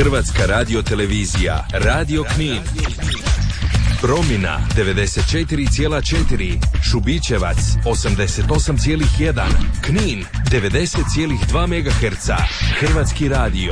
Hrvatska radiotelevizija, Radio Knin. Promina 94,4, Šubićevac 88,1, Knin 90,2 MHz, Hrvatski radio.